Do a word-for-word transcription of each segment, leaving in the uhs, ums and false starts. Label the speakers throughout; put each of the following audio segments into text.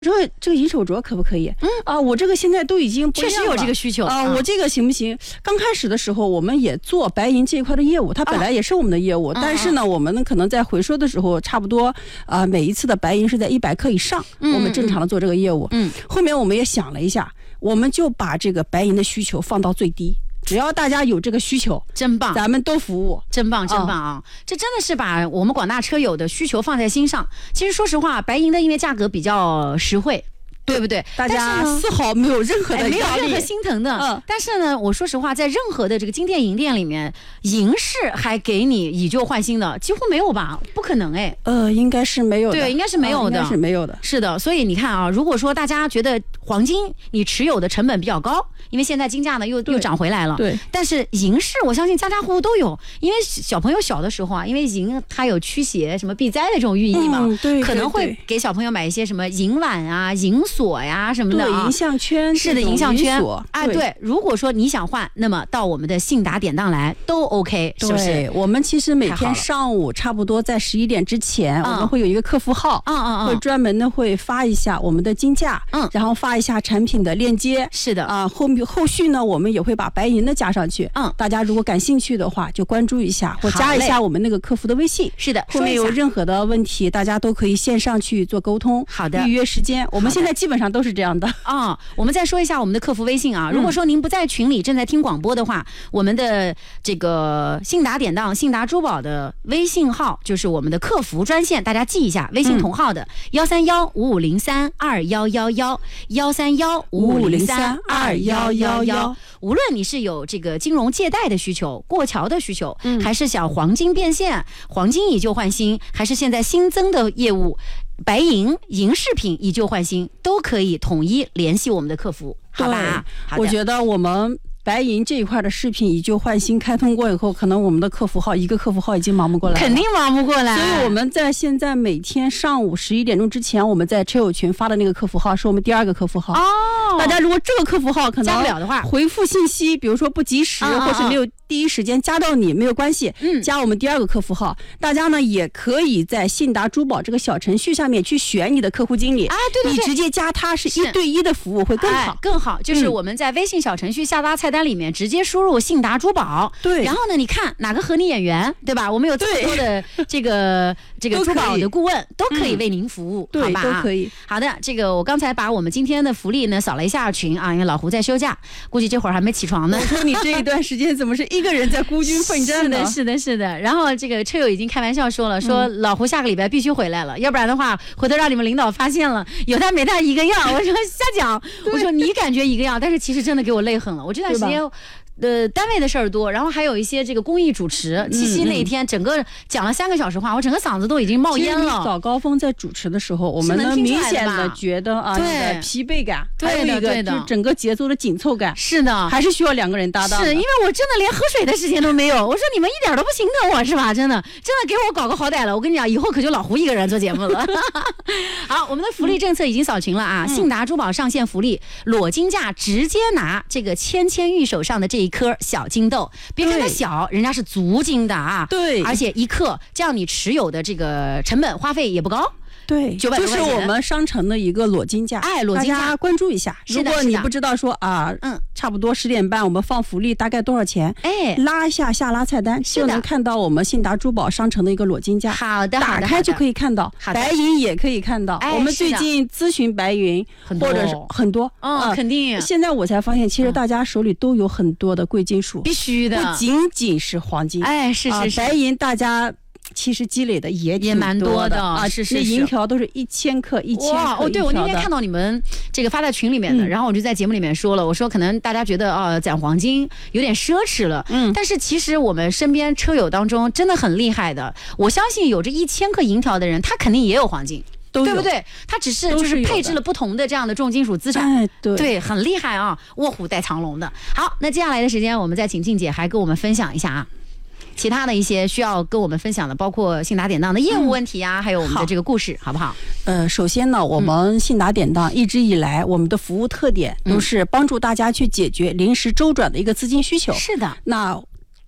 Speaker 1: 说这个银手镯可不可以？嗯啊，我这个现在都已经
Speaker 2: 确实有这个需求
Speaker 1: 啊，我这个行不行？刚开始的时候，我们也做白银这一块的业务，它本来也是我们的业务，啊、但是呢，我们可能在回收的时候，差不多啊，每一次的白银是在一百克以上，嗯、我们正常的做这个业务。嗯，后面我们也想了一下，我们就把这个白银的需求放到最低。只要大家有这个需求，
Speaker 2: 真棒，
Speaker 1: 咱们都服务，
Speaker 2: 真棒，真棒啊！哦、这真的是把我们广大车友的需求放在心上。其实说实话，白银的因为价格比较实惠。对不对？
Speaker 1: 大家丝毫没有任何的、哎、
Speaker 2: 没有任何心疼的。嗯，但是呢，我说实话，在任何的这个金店银店里面，银饰还给你以旧换新的，几乎没有吧？不可能哎。
Speaker 1: 呃，应该是没有的。
Speaker 2: 对，应该是没有的，
Speaker 1: 呃、应该是没有的。
Speaker 2: 是的，所以你看啊，如果说大家觉得黄金你持有的成本比较高，因为现在金价呢又又涨回来了。
Speaker 1: 对。
Speaker 2: 但是银饰，我相信家家户户都有，因为小朋友小的时候啊，因为银它有驱邪、什么避灾的这种寓意嘛，
Speaker 1: 嗯、对, 对, 对，
Speaker 2: 可能会给小朋友买一些什么银碗啊、银锁呀什么的。
Speaker 1: 对，银项圈
Speaker 2: 是的，银项圈
Speaker 1: 啊，
Speaker 2: 对。如果说你想换，那么到我们的信达典当来都 OK， 是不是？
Speaker 1: 我们其实每天上午差不多在十一点之前，我们会有一个客服号，嗯嗯嗯，会专门的会发一下我们的金价，嗯，然后发一下产品的链接，
Speaker 2: 是的
Speaker 1: 啊，后后续呢，我们也会把白银的加上去，嗯，大家如果感兴趣的话，就关注一下或加一下我们那个客服的微信，
Speaker 2: 是的，
Speaker 1: 后面有任何的问题，大家都可以线上去做沟通，
Speaker 2: 好的，
Speaker 1: 预约时间，我们现在基本上都是这样的。
Speaker 2: 啊、哦，我们再说一下我们的客服微信啊。如果说您不在群里正在听广播的话，嗯、我们的这个信达典当、信达珠宝的微信号就是我们的客服专线，大家记一下，微信同号的幺三幺五五零三二幺幺幺幺三幺五五零三二幺幺幺。无论你是有这个金融借贷的需求、过桥的需求，嗯、还是想黄金变现、黄金以旧换新，还是现在新增的业务。白银、银饰品以旧换新都可以统一联系我们的客服，好吧？好，
Speaker 1: 我觉得我们白银这一块的饰品以旧换新开通过以后，可能我们的客服号一个客服号已经忙不过来了，
Speaker 2: 肯定忙不过来。
Speaker 1: 所以我们在现在每天上午十一点钟之前，我们在车友群发的那个客服号是我们第二个客服号。哦，大家如果这个客服号可能
Speaker 2: 加不了的话，
Speaker 1: 回复信息，比如说不及时，或是没有第一时间加到你，没有关系，嗯，加我们第二个客服号。大家呢也可以在信达珠宝这个小程序上面去选你的客户经理，
Speaker 2: 啊，对对对，
Speaker 1: 你直接加他是一对一的服务会更好，
Speaker 2: 哎、更好。就是我们在微信小程序下拉菜单里面直接输入信达珠宝，
Speaker 1: 对，
Speaker 2: 然后呢，你看哪个合你眼缘，对吧？我们有这么多的这个这个珠宝的顾问都可以为您服务，
Speaker 1: 嗯、
Speaker 2: 好吧？
Speaker 1: 对，都可以。
Speaker 2: 好的，这个我刚才把我们今天的福利呢扫了一下群啊，因为老胡在休假，估计这会儿还没起床呢。
Speaker 1: 我说你这一段时间怎么是一个人在孤军奋战
Speaker 2: 呢？是的，是的，是的。然后这个车友已经开玩笑说了，说老胡下个礼拜必须回来了，嗯、要不然的话，回头让你们领导发现了有他没他一个样。我说瞎讲，我说你感觉一个样，但是其实真的给我累狠了。我这段时间。呃，单位的事儿多，然后还有一些这个公益主持。七夕那一天，整个讲了三个小时话，我整个嗓子都已经冒烟了。
Speaker 1: 早高峰在主持的时候，我们能明显的觉得啊，
Speaker 2: 对
Speaker 1: 疲惫感，
Speaker 2: 对的，对的，
Speaker 1: 就整个节奏的紧凑感。
Speaker 2: 是的，
Speaker 1: 还是需要两个人搭档。
Speaker 2: 是因为我真的连喝水的时间都没有。我说你们一点都不心疼我是吧？真的，真的给我搞个好歹了。我跟你讲，以后可就老胡一个人做节目了。好，我们的福利政策已经扫群了啊！嗯、信达珠宝上线福利，裸金价直接拿这个芊芊玉手上的这一颗小金豆，别看它小，人家是足金的啊。
Speaker 1: 对，
Speaker 2: 而且一克，这样你持有的这个成本花费也不高。
Speaker 1: 对，就是我们商城的一个裸金价，
Speaker 2: 哎，裸金价，
Speaker 1: 大家关注一下。如果你不知道说啊，嗯，差不多十点半我们放福利大概多少钱？哎，拉一下下拉菜单就能看到我们信达珠宝商城的一个裸金价。
Speaker 2: 好的，
Speaker 1: 打开就可以看到，白银也可以看到。
Speaker 2: 哎、
Speaker 1: 我们最近咨询白银或者是很多，
Speaker 2: 嗯、哦，肯定。
Speaker 1: 现在我才发现，其实大家手里都有很多的贵金属，
Speaker 2: 必须的，
Speaker 1: 不仅仅是黄金，
Speaker 2: 哎，是是是，
Speaker 1: 白银大家。其实积累的也挺
Speaker 2: 也蛮多的
Speaker 1: 啊，
Speaker 2: 是是是，
Speaker 1: 银条都是一千克一千克。
Speaker 2: 哦，对，我那天看到你们这个发在群里面的，嗯、然后我就在节目里面说了，我说可能大家觉得啊，攒黄金有点奢侈了，嗯，但是其实我们身边车友当中真的很厉害的，我相信有这一千克银条的人，他肯定也有黄金。对不对？他只是就是配置了不同的这样的重金属资产，
Speaker 1: 哎、对
Speaker 2: 对，很厉害啊，卧虎带藏龙的。好，那接下来的时间，我们再请静姐还跟我们分享一下啊。其他的一些需要跟我们分享的，包括信达典当的业务问题啊，嗯、还有我们的这个故事，好不好？
Speaker 1: 呃，首先呢，我们信达典当一直以来，我们的服务特点都是帮助大家去解决临时周转的一个资金需求。
Speaker 2: 是的，
Speaker 1: 那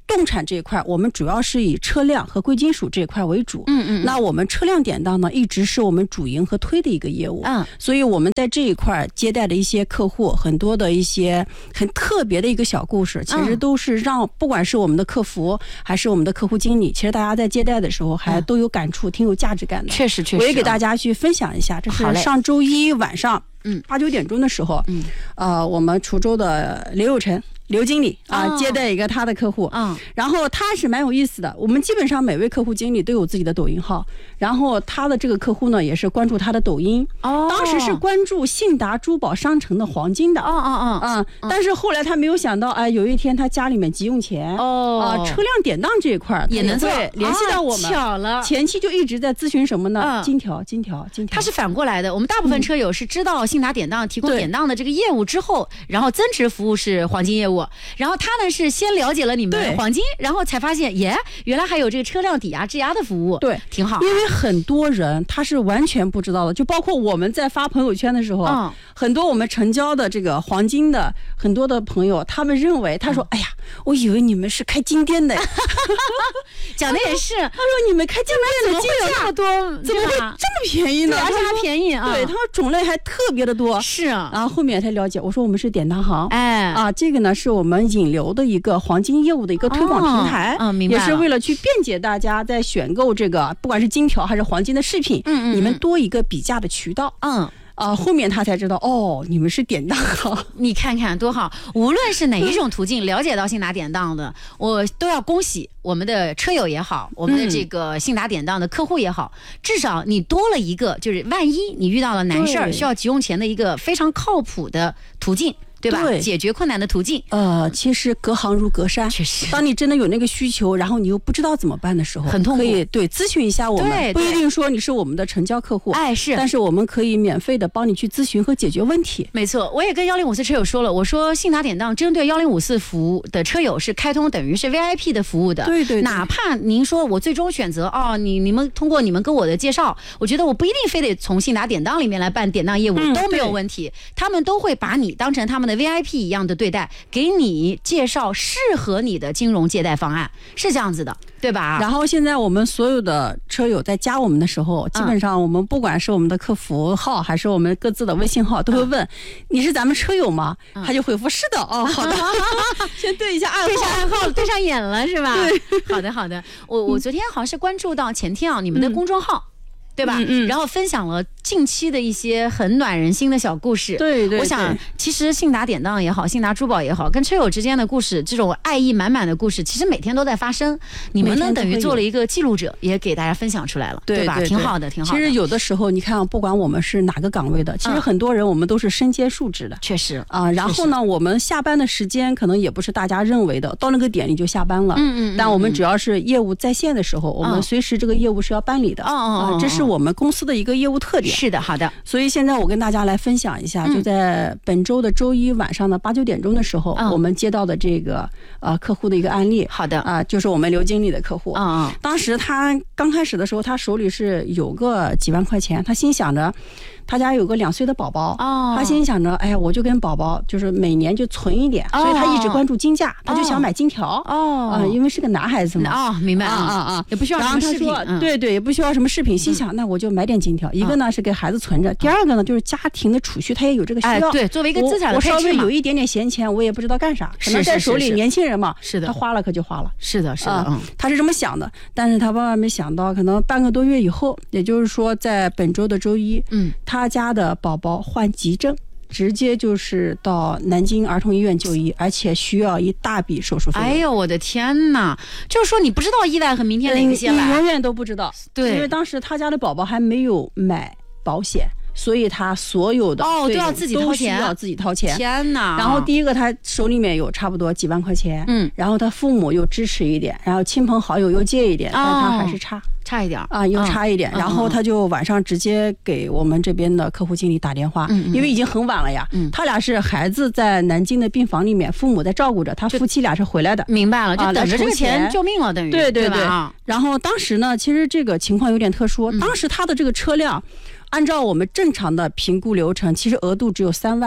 Speaker 1: 动产这一块，我们主要是以车辆和贵金属这一块为主。
Speaker 2: 嗯嗯。
Speaker 1: 那我们车辆典当呢，一直是我们主营和推的一个业务。
Speaker 2: 嗯。
Speaker 1: 所以我们在这一块接待的一些客户，很多的一些很特别的一个小故事，其实都是让不管是我们的客服还是我们的客户经理，其实大家在接待的时候还都有感触，挺有价值感的。
Speaker 2: 确实确实。
Speaker 1: 我也给大家去分享一下，这是上周一晚上。嗯，八九点钟的时候，嗯，呃，我们滁州的刘有成刘经理啊、哦、接待一个他的客户，嗯，然后他是蛮有意思的。我们基本上每位客户经理都有自己的抖音号，然后他的这个客户呢也是关注他的抖音，哦，当时是关注信达珠宝商城的黄金的，哦哦哦，嗯，但是后来他没有想到，哎，有一天他家里面急用钱，哦，啊、呃，车辆典当这一块
Speaker 2: 也能
Speaker 1: 对联系到我们、
Speaker 2: 啊，巧了，
Speaker 1: 前期就一直在咨询什么呢？嗯、金条，金条，金条。
Speaker 2: 他是反过来的，我们大部分车友是知道信达典当提供典当的这个业务之后，然后增值服务是黄金业务，然后他呢是先了解了你们黄金，然后才发现耶，原来还有这个车辆抵押质押的服务，
Speaker 1: 对，
Speaker 2: 挺好。
Speaker 1: 因为很多人他是完全不知道的，就包括我们在发朋友圈的时候，嗯、很多我们成交的这个黄金的很多的朋友，他们认为他说，嗯、哎呀，我以为你们是开金店的，
Speaker 2: 讲的也是，
Speaker 1: 他说你们开金店的金有那么多，怎么会这么便宜呢？
Speaker 2: 而且还便宜啊！
Speaker 1: 对，他说种类还特别的多，
Speaker 2: 是啊。
Speaker 1: 然后后面才了解，我说我们是典当行，
Speaker 2: 哎
Speaker 1: 啊，这个呢是我们引流的一个黄金业务的一个推广平台，
Speaker 2: 嗯、哦，明白了，
Speaker 1: 也是为了去便捷大家在选购这个不管是金条还是黄金的饰品，嗯嗯，你们多一个比价的渠道，嗯。啊、呃，后面他才知道哦，你们是典当行，
Speaker 2: 你看看多好！无论是哪一种途径了解到信达典当的，我都要恭喜我们的车友也好，我们的这个信达典当的客户也好，嗯、至少你多了一个，就是万一你遇到了难事儿需要急用钱的一个非常靠谱的途径。对吧？对，解决困难的途径。
Speaker 1: 呃，其实隔行如隔山，
Speaker 2: 确实。
Speaker 1: 当你真的有那个需求，然后你又不知道怎么办的时候，
Speaker 2: 很痛苦。
Speaker 1: 可以对咨询一下我们，
Speaker 2: 对，
Speaker 1: 不一定说你是我们的成交客户，
Speaker 2: 哎是，
Speaker 1: 但是我们可以免费的帮你去咨询和解决问题。
Speaker 2: 没错，我也跟幺零五四车友说了，我说信达典当针对幺零五四服务的车友是开通等于是 V I P 的服务的，
Speaker 1: 对 对, 对。
Speaker 2: 哪怕您说我最终选择哦，你你们通过你们跟我的介绍，我觉得我不一定非得从信达典当里面来办典当业务、嗯、都没有问题，他们都会把你当成他们的 V I P 一样的对待，给你介绍适合你的金融借贷方案，是这样子的，对吧？
Speaker 1: 然后现在我们所有的车友在加我们的时候，基本上我们不管是我们的客服号还是我们各自的微信号，都会问、嗯、你是咱们车友吗？嗯、他就回复是的，哦，好的，先对一下暗号，
Speaker 2: 对上暗号，对上眼了是吧？
Speaker 1: 对，
Speaker 2: 好的好的。我我昨天好像是关注到前天啊，你们的公众号。嗯对吧？嗯嗯，然后分享了近期的一些很暖人心的小故事。
Speaker 1: 对 对, 对，
Speaker 2: 我想其实信达典当也好，信达珠宝也好，跟车友之间的故事，这种爱意满满的故事，其实每天都在发生。你们呢，等于做了一个记录者，也给大家分享出来了，
Speaker 1: 对,
Speaker 2: 对吧？
Speaker 1: 对对对，
Speaker 2: 挺好的，挺好的。
Speaker 1: 其实有的时候，你看，不管我们是哪个岗位的，其实很多人我们都是身兼数职的，
Speaker 2: 确实
Speaker 1: 啊。然后呢，我们下班的时间可能也不是大家认为的，到那个点你就下班了。嗯 嗯, 嗯。但我们只要是业务在线的时候，我们随时这个业务是要办理的。哦哦哦，这是我们公司的一个一个业务特点。
Speaker 2: 是的，好的。
Speaker 1: 所以现在我跟大家来分享一下，嗯、就在本周的周一晚上的八九点钟的时候，嗯、我们接到的这个呃客户的一个案例。
Speaker 2: 好的
Speaker 1: 啊、呃，就是我们刘经理的客户。
Speaker 2: 嗯嗯。
Speaker 1: 当时他刚开始的时候，他手里是有个几万块钱，他心想着。他家有个两岁的宝宝，哦，他心想着，哎呀，我就跟宝宝就是每年就存一点，哦、所以他一直关注金价，哦、他就想买金条，哦，啊、呃，因为是个男孩子嘛，
Speaker 2: 哦，明白
Speaker 1: 啊啊啊，
Speaker 2: 也不需要什么饰品，
Speaker 1: 然后他说，嗯、对对，也不需要什么饰品，心想、嗯、那我就买点金条，一个呢是给孩子存着，嗯、第二个呢就是家庭的储蓄，他也有这个需要，
Speaker 2: 哎、对，作为一个资产的配置嘛，
Speaker 1: 我稍微有一点点闲钱，我也不知道干啥，可能在手里，年轻人嘛，
Speaker 2: 是的，
Speaker 1: 他花了可就花了，
Speaker 2: 是的，是的，
Speaker 1: 啊、嗯，他是这么想的，但是他万万没想到，可能半个多月以后，也就是说在本周的周一，嗯，他家的宝。宝宝患急症，直接就是到南京儿童医院就医，而且需要一大笔手术费用。
Speaker 2: 哎呦，我的天哪！就是说你不知道意外和明天哪个先来，
Speaker 1: 你永远都不知道。
Speaker 2: 对，
Speaker 1: 因为当时他家的宝宝还没有买保险。所以他所有的
Speaker 2: 哦都要自己掏钱，
Speaker 1: 都需要自己掏钱。
Speaker 2: 天哪！
Speaker 1: 然后第一个，他手里面有差不多几万块钱，嗯，然后他父母又支持一点，然后亲朋好友又借一点，哦、但他还是差
Speaker 2: 差一点
Speaker 1: 啊，又差一点。嗯、然后他就晚上直接给我们这边的客户经理打电话，嗯、因为已经很晚了呀。嗯、他俩是孩子在南京的病房里面，父母在照顾着，他夫妻俩是回来的。
Speaker 2: 明白了，就等着这个钱救命了，等于
Speaker 1: 对对对。
Speaker 2: 对
Speaker 1: 然后当时呢，其实这个情况有点特殊，嗯、当时他的这个车辆。按照我们正常的评估流程，其实额度只有三万，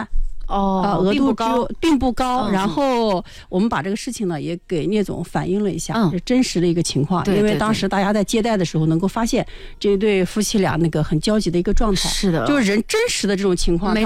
Speaker 2: 哦，
Speaker 1: 呃、额度
Speaker 2: 并不高，
Speaker 1: 并不高。
Speaker 2: 嗯、
Speaker 1: 然后我们把这个事情呢也给聂总反映了一下，
Speaker 2: 嗯、
Speaker 1: 是真实的一个情况。
Speaker 2: 对对对，
Speaker 1: 因为当时大家在接待的时候能够发现这对夫妻俩那个很焦急的一个状态，
Speaker 2: 是的，
Speaker 1: 就是人真实的这种情况。